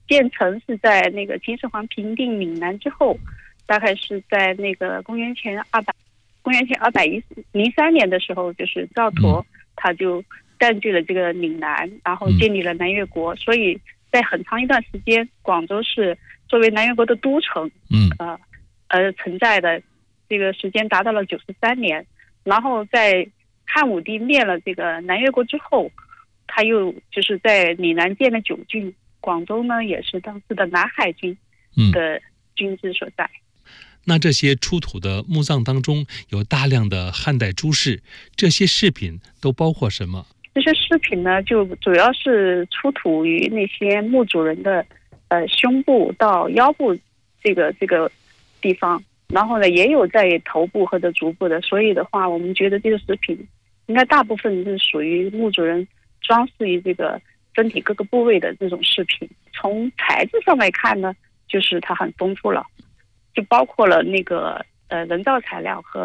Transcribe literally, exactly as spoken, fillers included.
建成是在那个秦始皇平定岭南之后，大概是在那个公元前二百公元前二百一零三年的时候，就是赵佗他就占据了这个岭南，然后建立了南越国，所以在很长一段时间，广州是作为南越国的都城， 嗯呃而存在的这个时间达到了九十三年。然后在汉武帝灭了这个南越国之后，他又就是在岭南建了九郡，广州呢也是当时的南海军的军制所在。 嗯、那这些出土的墓葬当中有大量的汉代珠饰，这些饰品都包括什么？ 这些饰品呢，就主要是出土于那些墓主人的呃胸部到腰部这个这个地方，然后呢也有在头部或者足部的，所以的话，我们觉得这个饰品应该大部分是属于墓主人装饰于这个身体各个部位的这种饰品。从材质上来看呢，就是它很丰富了，就包括了那个呃人造材料和